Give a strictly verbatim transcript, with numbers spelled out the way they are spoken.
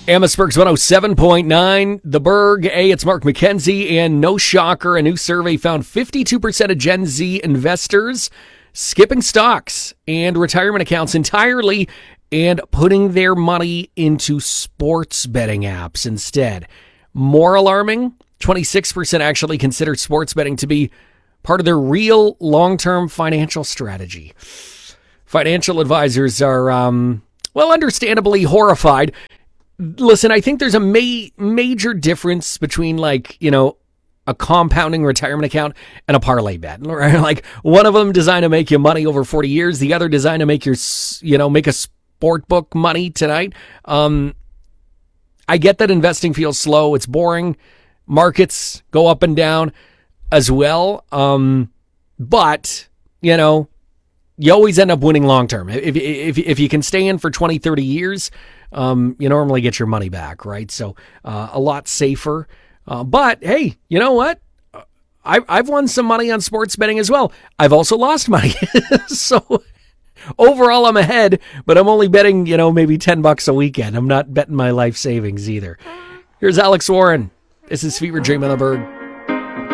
Amherstburg's one oh seven point nine. The Berg. Hey, it's Mark McKenzie, and no shocker, a new survey found fifty-two percent of Gen Z investors skipping stocks and retirement accounts entirely and putting their money into sports betting apps instead. More alarming, twenty-six percent actually consider sports betting to be part of their real long-term financial strategy. Financial advisors are, um, well, understandably horrified. Listen, I think there's a ma- major difference between, like, you know, a compounding retirement account and a parlay bet. Right? Like, one of them designed to make you money over forty years. The other designed to make your, you know, make a sport book money tonight. Um, I get that investing feels slow. It's boring. Markets go up and down as well. Um, but, you know, you always end up winning long term. If, if, if you can stay in for twenty, thirty years, Um, you normally get your money back, right? So uh, a lot safer. Uh, but hey, you know what? I, I've won some money on sports betting as well. I've also lost money. So overall, I'm ahead, but I'm only betting, you know, maybe ten bucks a weekend. I'm not betting my life savings either. Here's Alex Warren. This is Fever Dream on the Berg.